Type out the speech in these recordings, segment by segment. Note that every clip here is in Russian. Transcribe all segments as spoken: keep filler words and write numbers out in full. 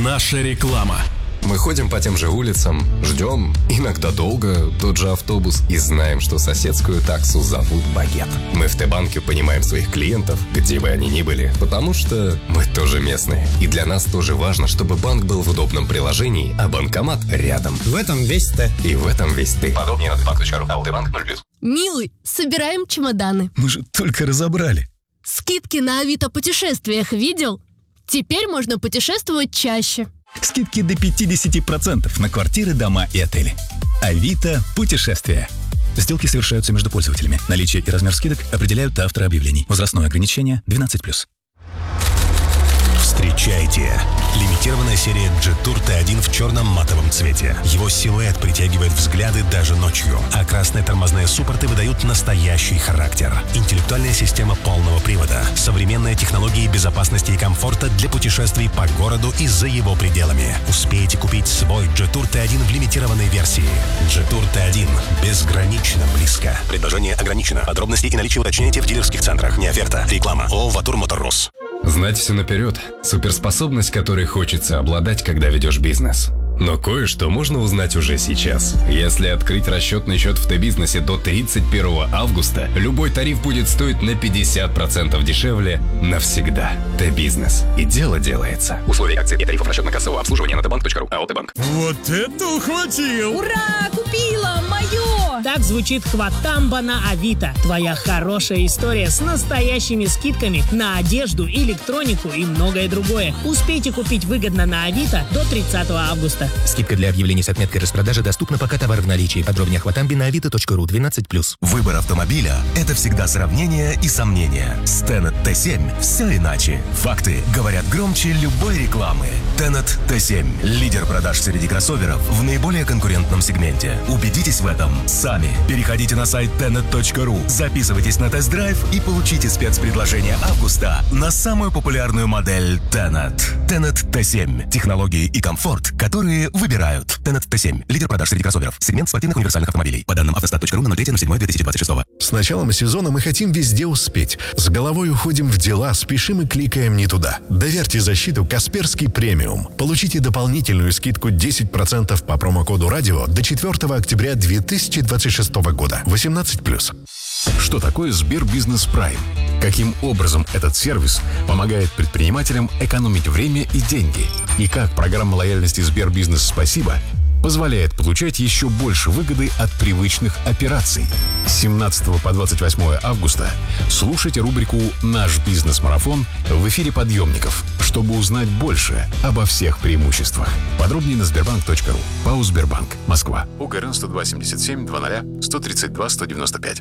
Наша реклама. Мы ходим по тем же улицам, ждем, иногда долго, тот же автобус и знаем, что соседскую таксу зовут Багет. Мы в Т-банке понимаем своих клиентов, где бы они ни были, потому что мы тоже местные. И для нас тоже важно, чтобы банк был в удобном приложении, а банкомат рядом. В этом весь Т. И в этом весь ты. Подробнее на тбанк точка ру. А у Т-банк ноль плюс. Милый, собираем чемоданы. Мы же только разобрали. Скидки на Авито путешествиях видел? Теперь можно путешествовать чаще. Скидки до пятидесяти процентов на квартиры, дома и отели. Авито путешествия. Сделки совершаются между пользователями. Наличие и размер скидок определяют авторы объявлений. Возрастное ограничение двенадцать плюс. Встречайте! Лимитированная серия Jetour Т один в черном матовом цвете. Его силуэт притягивает взгляды даже ночью, а красные тормозные суппорты выдают настоящий характер. Интеллектуальная система полного привода, современные технологии безопасности и комфорта для путешествий по городу и за его пределами. Успейте купить свой Jetour Т один в лимитированной версии. Jetour Т один. Безгранично близко. Предложение ограничено. Подробности и наличие уточняйте в дилерских центрах. Не оферта. Реклама. ООО «Ватур Моторрус». Знать все наперед – суперспособность, которой хочется обладать, когда ведешь бизнес. Но кое-что можно узнать уже сейчас. Если открыть расчетный счет в Т-бизнесе до тридцать первого августа, любой тариф будет стоить на пятьдесят процентов дешевле навсегда. Т-бизнес. И дело делается. Условия акций и тарифов расчетно-кассового обслуживания на тбанк точка ру. АО Т-банк. Вот это ухватил! Ура! Купила! Мое! Так звучит хватамба на Авито. Твоя хорошая история с настоящими скидками на одежду, электронику и многое другое. Успейте купить выгодно на Авито до тридцатого августа. Скидка для объявлений с отметкой распродажи доступна, пока товар в наличии. Подробнее о хватамбе на авито точка ру. двенадцать плюс. Выбор автомобиля – это всегда сравнение и сомнения. С Tenet Т семь все иначе. Факты говорят громче любой рекламы. Tenet Т семь – лидер продаж среди кроссоверов в наиболее конкурентном сегменте. Убедитесь в этом сами. Переходите на сайт тенет точка ру, записывайтесь на тест-драйв и получите спецпредложение августа на самую популярную модель Tenet. Tenet Т семь – технологии и комфорт, которые выбирают. Tenet Т семь – лидер продаж среди кроссоверов. Сегмент спортивных универсальных автомобилей. По данным автостат точка ру на ноль третьего седьмого две тысячи двадцать шестого. С началом сезона мы хотим везде успеть. С головой уходим в дела, спешим и кликаем не туда. Доверьте защиту Касперский премиум. Получите дополнительную скидку десять процентов по промокоду радио до четвёртого октября две тысячи двадцать шестого года. восемнадцать плюс. Что такое Сбербизнес Прайм? Каким образом этот сервис помогает предпринимателям экономить время и деньги? И как программа лояльности Сбербизнес Спасибо позволяет получать еще больше выгоды от привычных операций? С семнадцатого по двадцать восьмое августа слушайте рубрику «Наш бизнес-марафон» в эфире подъемников, чтобы узнать больше обо всех преимуществах. Подробнее на сбербанк точка ру. ПАО «Сбербанк», Москва. УГРН сто два семьдесят семь двадцать сто тридцать два сто девяносто пять.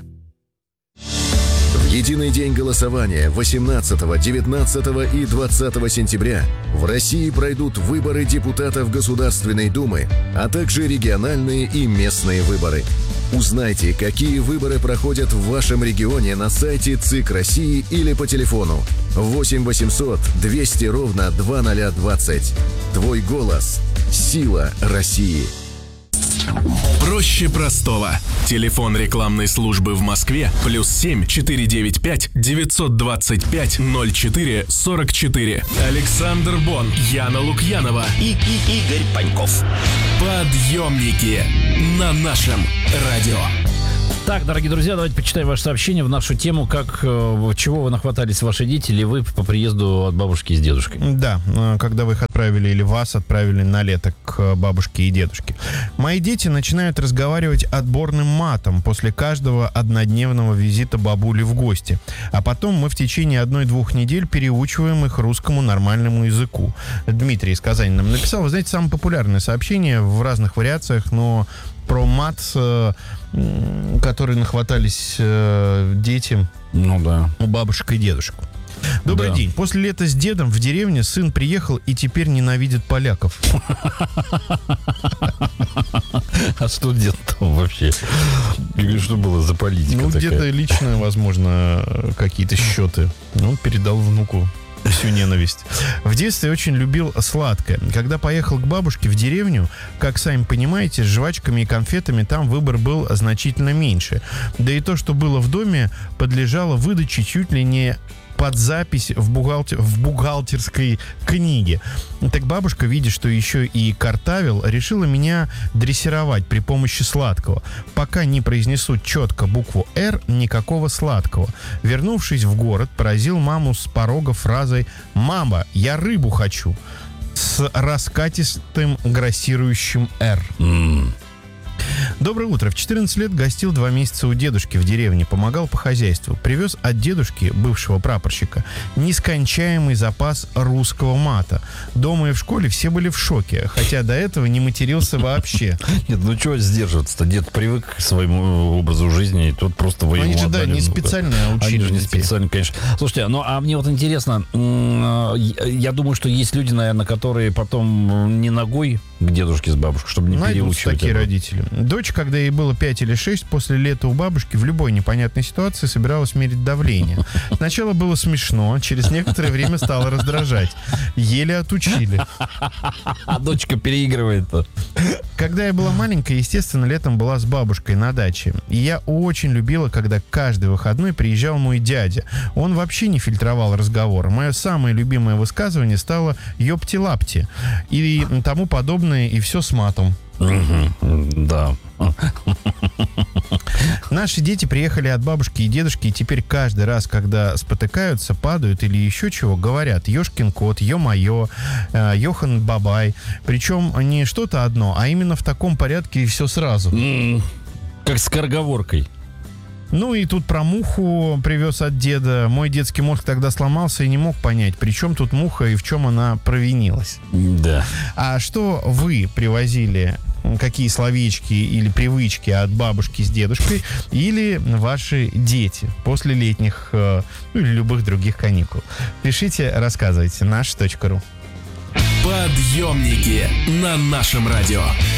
В единый день голосования восемнадцатого, девятнадцатого и двадцатого сентября в России пройдут выборы депутатов Государственной Думы, а также региональные и местные выборы. Узнайте, какие выборы проходят в вашем регионе на сайте ЦИК России или по телефону восемь восемьсот двести ровно двадцать двадцать. Твой голос – сила России. Проще простого. Телефон рекламной службы в Москве плюс семь четыре девять пять девятьсот двадцать пять ноль четыре сорок четыре. Александр Бон, Яна Лукьянова и, и Игорь Паньков. Подъемники на нашем радио. Так, дорогие друзья, давайте почитаем ваше сообщение в нашу тему, как, чего вы нахватались ваши дети или вы по приезду от бабушки с дедушкой. Да, когда вы их отправили или вас отправили на лето к бабушке и дедушке. Мои дети начинают разговаривать отборным матом после каждого однодневного визита бабули в гости. А потом мы в течение одной-двух недель переучиваем их русскому нормальному языку. Дмитрий из Казани нам написал, вы знаете, самое популярное сообщение в разных вариациях, но про мат, которые нахватались э, дети ну, да. у бабушек и дедушек. Добрый да. день. После лета с дедом в деревне сын приехал и теперь ненавидит поляков. А что дед там вообще? Что было за политика Ну, такая? где-то лично, возможно, какие-то счеты. Ну, передал внуку всю ненависть. В детстве очень любил сладкое. Когда поехал к бабушке в деревню, как сами понимаете, с жвачками и конфетами там выбор был значительно меньше. Да и то, что было в доме, подлежало выдаче чуть ли не под запись в, бухгалтер, в бухгалтерской книге. Так бабушка, видя, что еще и картавил, решила меня дрессировать при помощи сладкого. Пока не произнесу четко букву «Р», никакого сладкого. Вернувшись в город, поразил маму с порога фразой «Мама, я рыбу хочу» с раскатистым грассирующим «Р». Mm. Доброе утро. В четырнадцать лет гостил два месяца у дедушки в деревне, помогал по хозяйству. Привез от дедушки, бывшего прапорщика, нескончаемый запас русского мата. Дома и в школе все были в шоке, хотя до этого не матерился вообще. Нет, ну чего сдерживаться-то? Дед привык к своему образу жизни, и тут просто вы Они ему же, да, отдали. не специально учили. Они же не специально, конечно. Слушайте, ну а мне вот интересно, я думаю, что есть люди, наверное, которые потом не ногой к дедушке с бабушкой, чтобы не Найдутся переучивать. такие это. родители. Дочь, когда ей было пять или шесть, после лета у бабушки в любой непонятной ситуации собиралась мерить давление. Сначала было смешно, через некоторое время стало раздражать. Еле отучили. А дочка переигрывает. Когда я была маленькая, естественно, летом была с бабушкой на даче. И я очень любила, когда каждый выходной приезжал мой дядя. Он вообще не фильтровал разговор. Мое самое любимое высказывание стало «ёпти-лапти» и тому подобное, и все с матом. Да. Наши дети приехали от бабушки и дедушки, и теперь каждый раз, когда спотыкаются, падают или еще чего, говорят «Ёшкин кот», «Ё-моё», «Йохан Бабай». Причем не что-то одно, а именно в таком порядке и все сразу. Mm, как скороговоркой. Ну и тут про муху привез от деда. Мой детский мозг тогда сломался и не мог понять, при чем тут муха и в чем она провинилась. Да. А что вы привозили, какие словечки или привычки от бабушки с дедушкой, или ваши дети после летних, ну или любых других каникул? Пишите, рассказывайте. наш точка ру. Подъемники на нашем радио.